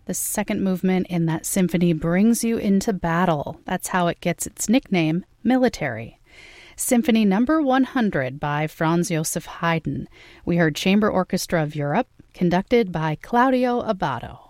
The second movement in that symphony brings you into battle. That's how it gets its nickname, military. Symphony number 100 by Franz Joseph Haydn. We heard Chamber Orchestra of Europe, conducted by Claudio Abbado.